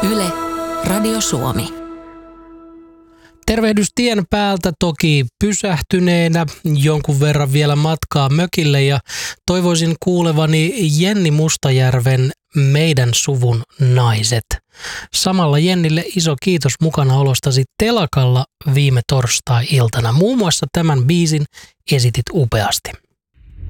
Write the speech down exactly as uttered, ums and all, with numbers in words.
Yle, Radio Suomi. Tervehdys tien päältä, toki pysähtyneenä, jonkun verran vielä matkaa mökille ja toivoisin kuulevani Jenni Mustajärven Meidän suvun naiset. Samalla Jennille iso kiitos mukana olostasi telakalla viime torstai-iltana. Muun muassa tämän biisin esitit upeasti.